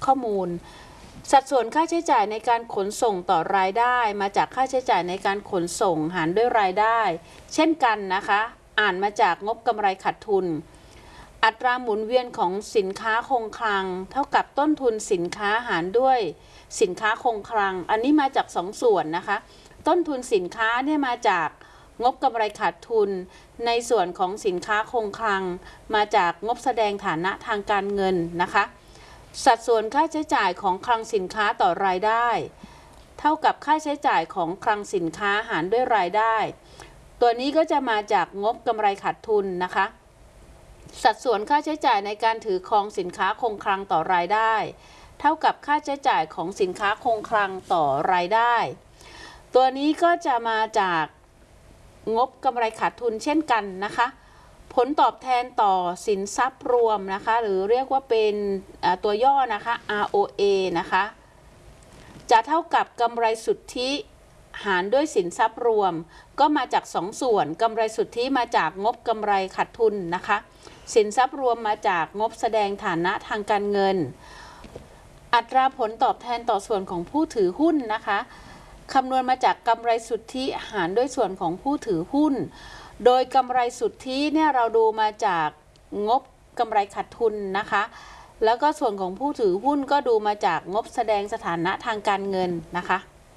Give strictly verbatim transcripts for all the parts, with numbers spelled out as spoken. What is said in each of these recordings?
ข้อมูลสัดส่วนค่าใช้จ่ายในการขนส่งต่อรายได้มาจากค่าใช้จ่ายในการขนส่งหารด้วยรายได้เช่นกันนะคะอ่านมาจากงบกำไรขาดทุนอัตราหมุนเวียนของสินค้าคงคลังเท่ากับต้นทุนสินค้าหารด้วยสินค้าคงคลังอันนี้มาจากสองส่วนนะคะต้นทุนสินค้าเนี่ยมาจากงบกำไรขาดทุนในส่วนของสินค้าคงคลังมาจากงบแสดงฐานะทางการเงินนะคะสัดส่วนค่าใช้จ่ายของคลังสินค้าต่อรายได้เท่ากับค่าใช้จ่ายของคลังสินค้าหารด้วยรายได้ตัวนี้ก็จะมาจากงบกำไรขาดทุนนะคะสัดส่วนค่าใช้จ่ายในการถือครองสินค้าคงคลังต่อรายได้เท่ากับค่าใช้จ่ายของสินค้าคงคลังต่อรายได้ตัวนี้ก็จะมาจากงบกำไรขาดทุนเช่นกันนะคะผลตอบแทนต่อสินทรัพย์รวมนะคะหรือเรียกว่าเป็นตัวย่อนะคะ อาร์ โอ เอ นะคะจะเท่ากับกำไรสุทธิหารด้วยสินทรัพย์รวมก็มาจากสองส่วนกำไรสุทธิมาจากงบกำไรขาดทุนนะคะสินทรัพย์รวมมาจากงบแสดงฐานะทางการเงินอัตราผลตอบแทนต่อส่วนของผู้ถือหุ้นนะคะคำนวณมาจากกำไรสุทธิหารด้วยส่วนของผู้ถือหุ้นโดยกำไรสุทธิเนี่ยเราดูมาจากงบกำไรขาดทุนนะคะแล้วก็ส่วนของผู้ถือหุ้นก็ดูมาจากงบแสดงสถานะทางการเงินนะคะ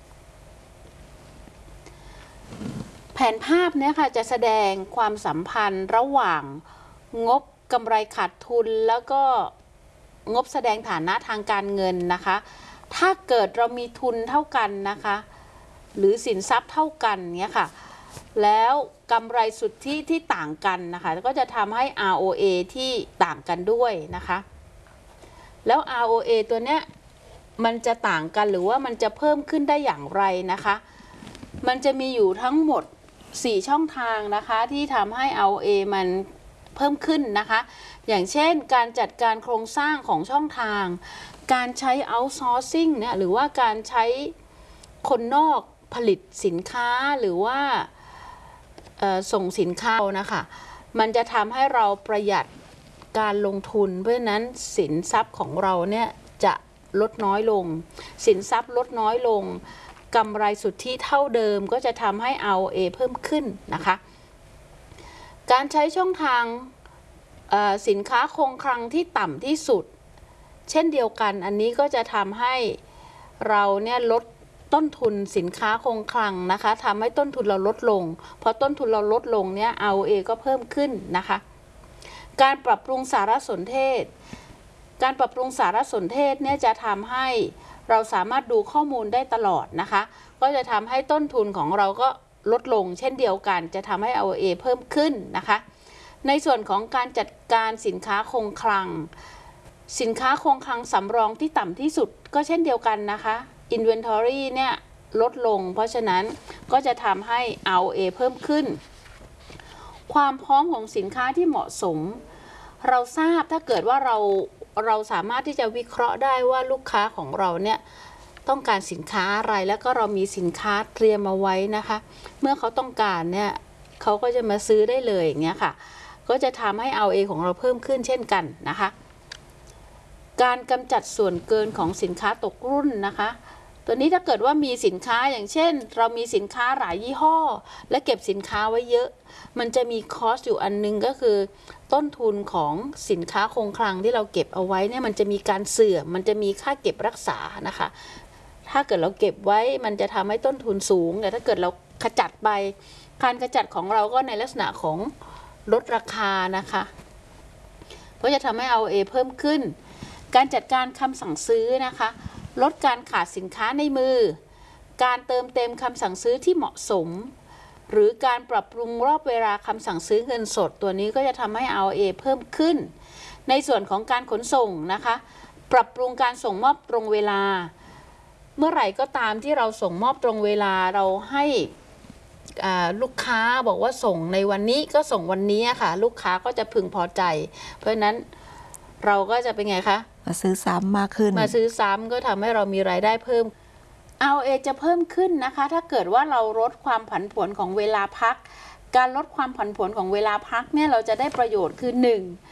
แผนภาพเนี่ยค่ะจะแสดงความสัมพันธ์ระหว่างงบกำไรขาดทุนแล้วก็งบแสดงฐานะทางการเงินนะคะถ้าเกิดเรามีทุนเท่ากันนะคะหรือสินทรัพย์เท่ากันเนี่ยค่ะแล้วกำไรสุทธิที่ต่างกันนะคะก็จะทำให้ อาร์ โอ เอ ที่ต่างกันด้วยนะคะแล้ว อาร์ โอ เอ ตัวเนี้ยมันจะต่างกันหรือว่ามันจะเพิ่มขึ้นได้อย่างไรนะคะมันจะมีอยู่ทั้งหมดสี่ช่องทางนะคะที่ทำให้ อาร์ โอ เอ มันเพิ่มขึ้นนะคะอย่างเช่นการจัดการโครงสร้างของช่องทางการใช้ outsourcing เนี่ยหรือว่าการใช้คนนอกผลิตสินค้าหรือว่าส่งสินค้านะคะมันจะทำให้เราประหยัดการลงทุนเพราะฉะนั้นสินทรัพย์ของเราเนี่ยจะลดน้อยลงสินทรัพย์ลดน้อยลงกำไรสุทธิเท่าเดิมก็จะทำให้ อาร์ โอ เอ เพิ่มขึ้นนะคะการใช้ช่องทางสินค้าคงคลังที่ต่ำที่สุดเช่นเดียวกันอันนี้ก็จะทำให้เราเนี่ยลดต้นทุนสินค้าคงคลังนะคะทำให้ต้นทุนเราลดลงพอต้นทุนเราลดลงเนี่ย อาร์ โอ เอ ก็เพิ่มขึ้นนะคะการปรับปรุงสารสนเทศการปรับปรุงสารสนเทศเนี่ยจะทำให้เราสามารถดูข้อมูลได้ตลอดนะคะก็จะทำให้ต้นทุนของเราก็ลดลงเช่นเดียวกันจะทำให้ อาร์ โอ เอ เพิ่มขึ้นนะคะในส่วนของการจัดการสินค้าคงคลังสินค้าคงคลังสำรองที่ต่ำที่สุดก็เช่นเดียวกันนะคะ Inventory เนี่ยลดลงเพราะฉะนั้นก็จะทำให้ อาร์ โอ เอ เพิ่มขึ้นความพร้อมของสินค้าที่เหมาะสมเราทราบถ้าเกิดว่าเราเราสามารถที่จะวิเคราะห์ได้ว่าลูกค้าของเราเนี่ยต้องการสินค้าอะไรแล้วก็เรามีสินค้าเตรียมเอาไว้นะคะเมื่อเขาต้องการเนี่ยเขาก็จะมาซื้อได้เลยอย่างเงี้ยค่ะก็จะทำให้ อาร์ โอ เอ ของเราเพิ่มขึ้นเช่นกันนะคะการกำจัดส่วนเกินของสินค้าตกรุ่นนะคะตัวนี้ถ้าเกิดว่ามีสินค้าอย่างเช่นเรามีสินค้าหลายยี่ห้อและเก็บสินค้าไว้เยอะมันจะมีคอสอยู่อันนึงก็คือต้นทุนของสินค้าคงคลังที่เราเก็บเอาไว้เนี่ยมันจะมีการเสื่อมมันจะมีค่าเก็บรักษานะคะถ้าเกิดเราเก็บไว้มันจะทำให้ต้นทุนสูงแต่ถ้าเกิดเราขจัดไปการขจัดของเราก็ในลักษณะของลดราคานะคะก็จะทำให้ อาร์ โอ เอ เพิ่มขึ้นการจัดการคำสั่งซื้อนะคะลดการขาดสินค้าในมือการเติมเต็มคำสั่งซื้อที่เหมาะสมหรือการปรับปรุงรอบเวลาคำสั่งซื้อเงินสดตัวนี้ก็จะทำให้ อาร์ โอ เอ เพิ่มขึ้นในส่วนของการขนส่งนะคะปรับปรุงการส่งมอบตรงเวลาเมื่อไหร่ก็ตามที่เราส่งมอบตรงเวลาเราให้ลูกค้าบอกว่าส่งในวันนี้ก็ส่งวันนี้ค่ะลูกค้าก็จะพึงพอใจเพราะฉะนั้นเราก็จะเป็นไงคะมาซื้อซ้ำมากขึ้นมาซื้อซ้ำก็ทำให้เรามีรายได้เพิ่ม อาร์ โอ เอ จะเพิ่มขึ้นนะคะถ้าเกิดว่าเราลดความผันผวนของเวลาพักการลดความผันผวนของเวลาพักเนี่ยเราจะได้ประโยชน์คือหนึ่ง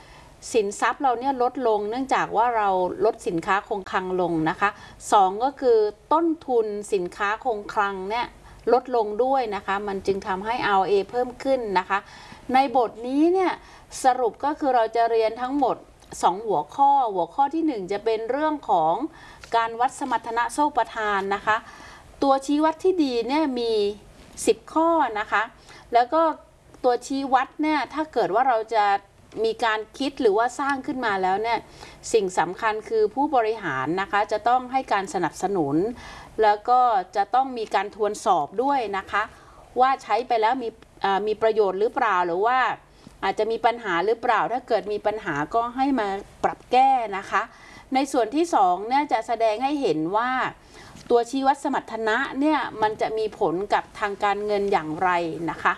สินทรัพย์เราเนี่ยลดลงเนื่องจากว่าเราลดสินค้าคงคลังลงนะคะสองก็คือต้นทุนสินค้าคงคลังเนี่ยลดลงด้วยนะคะมันจึงทำให้ อาร์ โอ เอ เพิ่มขึ้นนะคะในบทนี้เนี่ยสรุปก็คือเราจะเรียนทั้งหมดสองหัวข้อหัวข้อที่หนึ่งจะเป็นเรื่องของการวัดสมรรถนะโซ่ประทานนะคะตัวชี้วัดที่ดีเนี่ยมีสิบข้อนะคะแล้วก็ตัวชี้วัดเนี่ยถ้าเกิดว่าเราจะมีการคิดหรือว่าสร้างขึ้นมาแล้วเนี่ยสิ่งสำคัญคือผู้บริหารนะคะจะต้องให้การสนับสนุนแล้วก็จะต้องมีการทวนสอบด้วยนะคะว่าใช้ไปแล้วมีมีประโยชน์หรือเปล่าหรือว่าอาจจะมีปัญหาหรือเปล่าถ้าเกิดมีปัญหาก็ให้มาปรับแก้นะคะในส่วนที่สองเนี่ยจะแสดงให้เห็นว่าตัวชี้วัดสมรรถนะเนี่ยมันจะมีผลกับทางการเงินอย่างไรนะคะ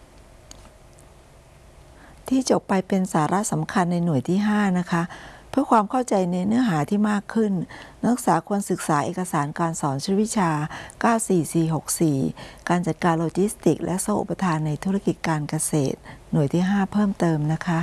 ที่จบไปเป็นสาระสำคัญในหน่วยที่ห้านะคะเพื่อความเข้าใจในเนื้อหาที่มากขึ้นนักศึกษาควรศึกษาเอกสารการสอนชื่อวิชา เก้า สี่ สี่ หก สี่ การจัดการโลจิสติกส์และโซ่อุปทานในธุรกิจการเกษตรหน่วยที่ห้าเพิ่มเติมนะคะ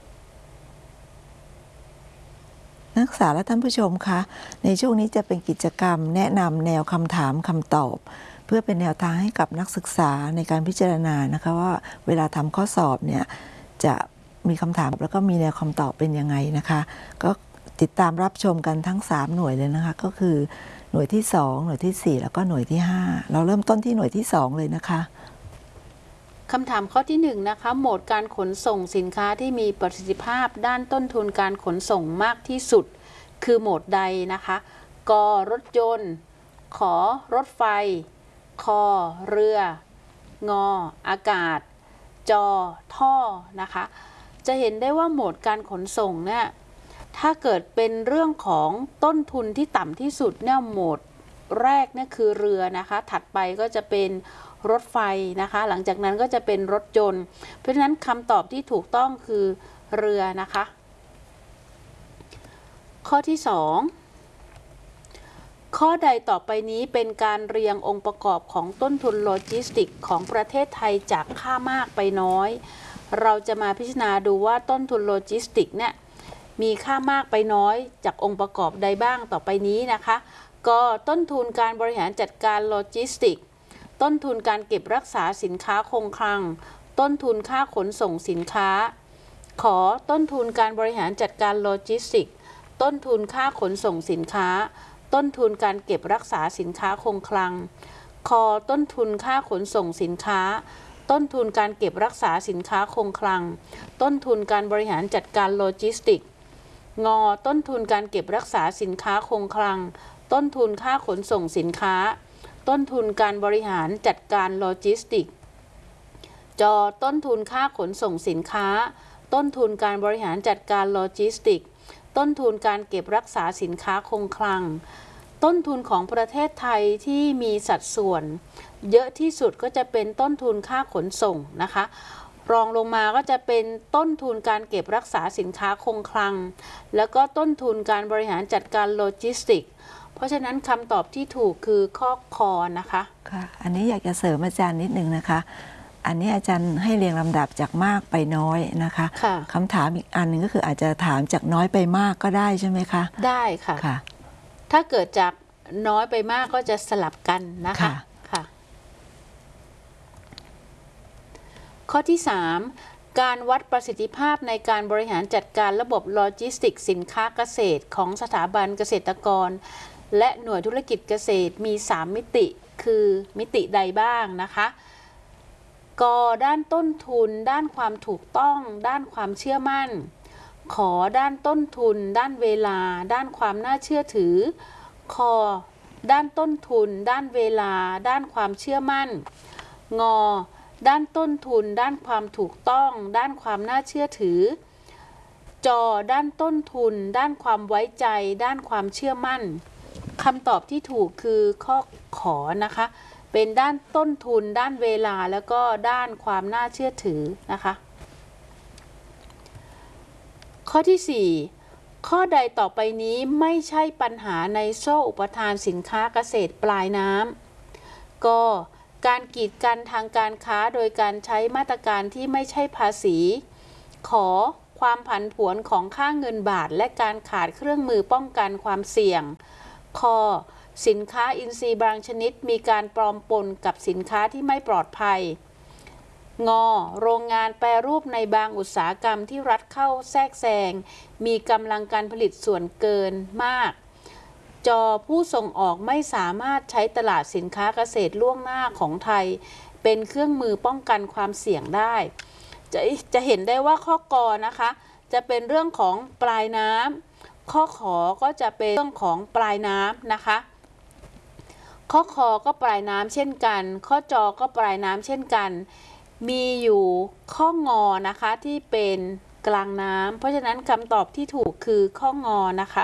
นักศึกษาและท่านผู้ชมคะในช่วงนี้จะเป็นกิจกรรมแนะนำแนวคำถามคำตอบเพื่อเป็นแนวทางให้กับนักศึกษาในการพิจารณานะคะว่าเวลาทำข้อสอบเนี่ยจะมีคำถามแล้วก็มีแนวคำตอบเป็นยังไงนะคะก็ติดตามรับชมกันทั้งสามหน่วยเลยนะคะก็คือหน่วยที่สองหน่วยที่สี่แล้วก็หน่วยที่ห้าเราเริ่มต้นที่หน่วยที่สองเลยนะคะคำถามข้อที่หนึ่งนะคะโหมดการขนส่งสินค้าที่มีประสิทธิภาพด้านต้นทุนการขนส่งมากที่สุดคือโหมดใดนะคะกรถยนต์ขอรถไฟคอเรืองออากาศจอท่อนะคะจะเห็นได้ว่าโหมดการขนส่งเนี่ยถ้าเกิดเป็นเรื่องของต้นทุนที่ต่ำที่สุดเนี่ยโหมดแรกเนี่ยคือเรือนะคะถัดไปก็จะเป็นรถไฟนะคะหลังจากนั้นก็จะเป็นรถยนต์เพราะฉะนั้นคำตอบที่ถูกต้องคือเรือนะคะข้อที่สองข้อใดต่อไปนี้เป็นการเรียงองค์ประกอบของต้นทุนโลจิสติกส์ของประเทศไทยจากค่ามากไปน้อยเราจะมาพิจารณาดูว่าต้นทุนโลจิสติกส์เนี่ยมีค่ามากไปน้อยจากองค์ประกอบใดบ้างต่อไปนี้นะคะก็ต้นทุนการบริหารจัดการโลจิสติกส์ต้นทุนการเก็บรักษาสินค้าคงคลังต้นทุนค่าขนส่งสินค้าขอต้นทุนการบริหารจัดการโลจิสติกส์ต้นทุนค่าขนส่งสินค้าต้นทุนการเก็บรักษาสินค้าคงคลังคอต้นทุนค่าขนส่งสินค้าต้นทุนการเก็บรักษาสินค้าคงคลังต้นทุนการบริหารจัดการโลจิสติกส์งอต้นทุนการเก็บรักษาสินค้าคงคลังต้นทุนค่าขนส่งสินค้าต้นทุนการบริหารจัดการโลจิสติกส์จอต้นทุนค่าขนส่งสินค้าต้นทุนการบริหารจัดการโลจิสติกส์ต้นทุนการเก็บรักษาสินค้าคงคลังต้นทุนของประเทศไทยที่มีสัดส่วนเยอะที่สุดก็จะเป็นต้นทุนค่าขนส่งนะคะรองลงมาก็จะเป็นต้นทุนการเก็บรักษาสินค้าคงคลังแล้วก็ต้นทุนการบริหารจัดการโลจิสติกส์เพราะฉะนั้นคำตอบที่ถูกคือข้อคอนะคะค่ะอันนี้อยากจะเสริมอาจารย์นิดนึงนะคะอันนี้อาจารย์ให้เรียงลำดับจากมากไปน้อยนะคะคำถามอีกอันหนึ่งก็คืออาจจะถามจากน้อยไปมากก็ได้ใช่ไหมคะได้ค่ะค่ะถ้าเกิดจากน้อยไปมากก็จะสลับกันนะคะค่ะข้อที่สามการวัดประสิทธิภาพในการบริหารจัดการระบบโลจิสติกส์สินค้าเกษตรของสถาบันเกษตรกรและหน่วยธุรกิจเกษตรมีสามมิติคือมิติใดบ้างนะคะกด้านต้นทุนด้านความถูกต้องด้านความเชื่อมั่นขอด้านต้นทุนด้านเวลาด้านความน่าเชื่อถือคอด้านต้นทุนด้านเวลาด้านความเชื่อมั่นงอด้านต้นทุนด้านความถูกต้องด้านความน่าเชื่อถือจอด้านต้นทุนด้านความไว้ใจด้านความเชื่อมั่นคำตอบที่ถูกคือข้อขอนะคะเป็นด้านต้นทุนด้านเวลาแล้วก็ด้านความน่าเชื่อถือนะคะข้อที่สี่ข้อใดต่อไปนี้ไม่ใช่ปัญหาในโซ่อุปทานสินค้าเกษตรปลายน้ำก็การกีดกันทางการค้าโดยการใช้มาตรการที่ไม่ใช่ภาษีขอความผันผวนของค่าเงินบาทและการขาดเครื่องมือป้องกันความเสี่ยงคอสินค้าอินทรีย์บางชนิดมีการปลอมปนกับสินค้าที่ไม่ปลอดภัยงอโรงงานแปรรูปในบางอุตสาหกรรมที่รัฐเข้าแทรกแซงมีกำลังการผลิตส่วนเกินมากจอผู้ส่งออกไม่สามารถใช้ตลาดสินค้าเกษตรล่วงหน้าของไทยเป็นเครื่องมือป้องกันความเสี่ยงได้จะจะเห็นได้ว่าข้อกอนะคะจะเป็นเรื่องของปลายน้ำข้อขอก็จะเป็นเรื่องของปลายน้ำนะคะข้อคอก็ปลายน้ำเช่นกันข้อจอก็ปลายน้ำเช่นกันมีอยู่ข้องอนะคะที่เป็นกลางน้ำเพราะฉะนั้นคำตอบที่ถูกคือข้องอนะคะ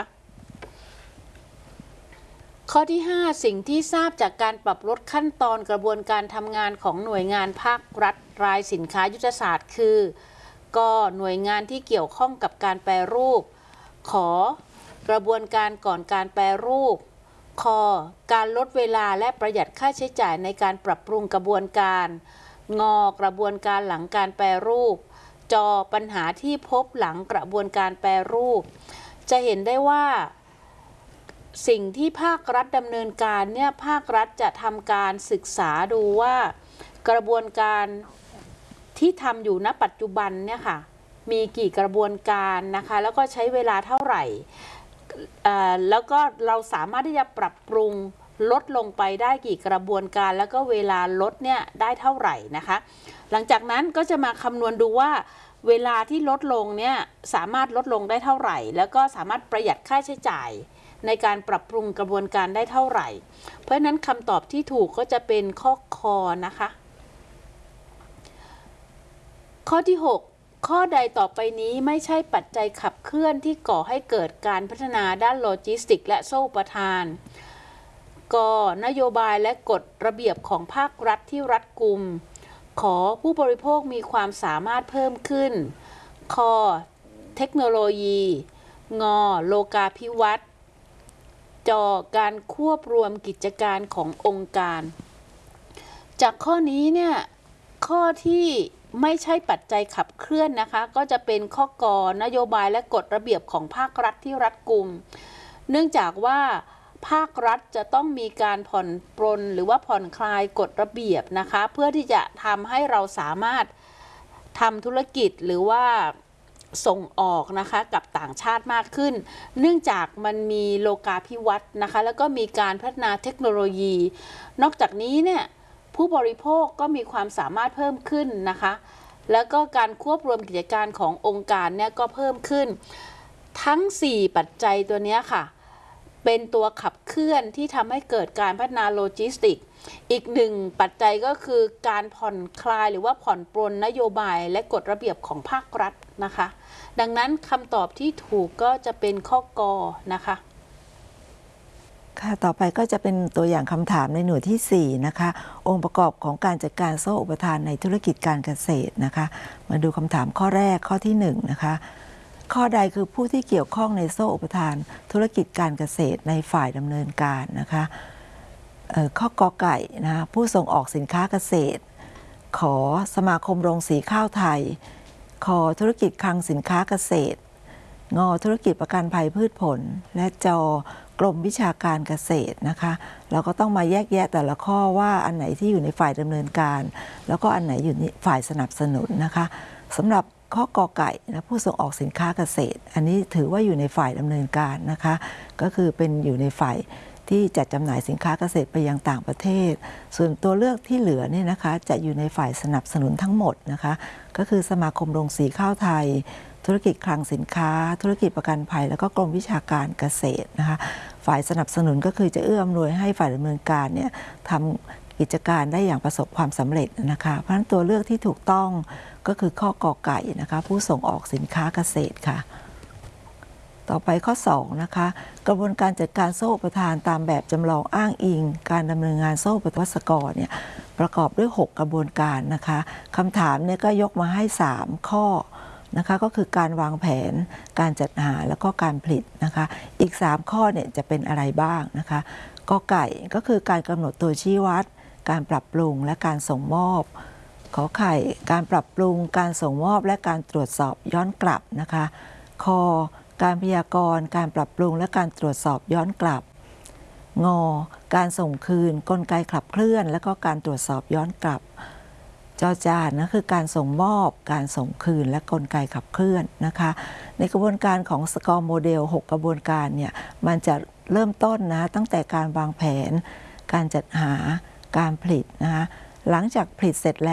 ข้อที่ห้าสิ่งที่ทราบจากการปรับลดขั้นตอนกระบวนการทำงานของหน่วยงานภาครัฐรายสินค้ายุทธศาสตร์คือก็หน่วยงานที่เกี่ยวข้องกับการแปรรูปขอกระบวนการก่อนการแปรรูปคอการลดเวลาและประหยัดค่าใช้จ่ายในการปรับปรุงกระบวนการงอกระบวนการหลังการแปรรูปจอปัญหาที่พบหลังกระบวนการแปรรูปจะเห็นได้ว่าสิ่งที่ภาครัฐดำเนินการเนี่ยภาครัฐจะทำการศึกษาดูว่ากระบวนการที่ทำอยู่ณปัจจุบันเนี่ยค่ะมีกี่กระบวนการนะคะแล้วก็ใช้เวลาเท่าไหร่แล้วก็เราสามารถที่จะปรับปรุงลดลงไปได้กี่กระบวนการแล้วก็เวลาลดเนี่ยได้เท่าไหร่นะคะหลังจากนั้นก็จะมาคำนวณดูว่าเวลาที่ลดลงเนี่ยสามารถลดลงได้เท่าไหร่แล้วก็สามารถประหยัดค่าใช้จ่ายในการปรับปรุงกระบวนการได้เท่าไหร่เพราะฉะนั้นคำตอบที่ถูกก็จะเป็นข้อคอนะคะข้อที่หกข้อใดต่อไปนี้ไม่ใช่ปัจจัยขับเคลื่อนที่ก่อให้เกิดการพัฒนาด้านโลจิสติกและโซ่อุปทานกนโยบายและกฎระเบียบของภาครัฐที่รัดกุมขอผู้บริโภคมีความสามารถเพิ่มขึ้นคเทคโนโลยีงโลกาภิวัตน์จการควบรวมกิจการขององค์การจากข้อนี้เนี่ยข้อที่ไม่ใช่ปัจจัยขับเคลื่อนนะคะก็จะเป็นข้อกนโยบายและกฎระเบียบของภาครัฐที่รัดกุมเนื่องจากว่าภาครัฐจะต้องมีการผ่อนปรนหรือว่าผ่อนคลายกฎระเบียบนะคะเพื่อที่จะทำให้เราสามารถทำธุรกิจหรือว่าส่งออกนะคะกับต่างชาติมากขึ้นเนื่องจากมันมีโลกาภิวัตน์นะคะแล้วก็มีการพัฒนาเทคโนโลยีนอกจากนี้เนี่ยผู้บริโภคก็มีความสามารถเพิ่มขึ้นนะคะแล้วก็การควบรวมกิจการขององค์การเนี่ยก็เพิ่มขึ้นทั้งสี่ปัจจัยตัวนี้ค่ะเป็นตัวขับเคลื่อนที่ทำให้เกิดการพัฒนาโลจิสติกอีกหนึ่งปัจจัยก็คือการผ่อนคลายหรือว่าผ่อนปรนนโยบายและกฎระเบียบของภาครัฐนะคะดังนั้นคำตอบที่ถูกก็จะเป็นข้อกอนะคะค่ะต่อไปก็จะเป็นตัวอย่างคำถามในหน่วยที่สี่นะคะองค์ประกอบของการจัดการโซ่อุปทานในธุรกิจการเกษตรนะคะมาดูคำถามข้อแรกข้อที่หนึ่งนะคะข้อใดคือผู้ที่เกี่ยวข้องในโซ่อุปทานธุรกิจการเกษตรในฝ่ายดำเนินการนะคะข้อกอไก่นะผู้ส่งออกสินค้าเกษตรขอสมาคมโรงสีข้าวไทยขอธุรกิจคลังสินค้าเกษตรงอธุรกิจประกันภัยพืชผลและจอกรมวิชาการเกษตรนะคะเราก็ต้องมาแยกแยะแต่ละข้อว่าอันไหนที่อยู่ในฝ่ายดำเนินการแล้วก็อันไหนอยู่ในฝ่ายสนับสนุนนะคะสำหรับข้อกอไก่นะผู้ส่งออกสินค้าเกษตรอันนี้ถือว่าอยู่ในฝ่ายดำเนินการนะคะก็คือเป็นอยู่ในฝ่ายที่จัดจำหน่ายสินค้าเกษตรไปยังต่างประเทศส่วนตัวเลือกที่เหลือเนี่ยนะคะจะอยู่ในฝ่ายสนับสนุนทั้งหมดนะคะก็คือสมาคมโรงสีข้าวไทยธุรกิจคลังสินค้าธุรกิจประกันภัยแล้วก็กรมวิชาการเกษตรนะคะฝ่ายสนับสนุนก็คือจะเอื้ออำนวยให้ฝ่ายดำเนินการเนี่ยทำกิจการได้อย่างประสบความสำเร็จนะคะเพราะฉะนั้นตัวเลือกที่ถูกต้องก็คือข้อกอไก่นะคะผู้ส่งออกสินค้าเกษตรค่ะต่อไปข้อสองนะคะกระบวนการจัดการโซ่อุปทานตามแบบจำลองอ้างอิงการดำเนินงานโซ่อุปทานกรเนี่ยประกอบด้วยหกกระบวนการนะคะคำถามเนี่ยก็ยกมาให้สามข้อนะคะก็คือการวางแผนการจัดหาแล้วก็การผลิตนะคะอีกสามข้อเนี่ยจะเป็นอะไรบ้างนะคะกอไก่ก็คือการกำหนดตัวชี้วัดการปรับปรุงและการส่งมอบขอไข่การปรับปรุงการส่งมอบและการตรวจสอบย้อนกลับนะคะคอการพยากรณ์การปรับปรุงและการตรวจสอบย้อนกลับงอการส่งคืนกลไกขับเคลื่อนและก็การตรวจสอบย้อนกลับจอจานนะคือการส่งมอบการส่งคืนและกลไกขับเคลื่อนนะคะในกระบวนการของสกอร์โมเดลหกกระบวนการเนี่ยมันจะเริ่มต้นนะตั้งแต่การวางแผนการจัดหาการผลิตนะคะหลังจากผลิตเสร็จแล้ว